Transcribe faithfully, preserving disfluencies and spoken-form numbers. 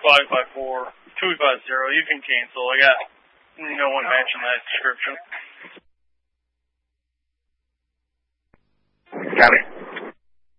five five four two five zero. You can cancel. I got no one mentioned that description.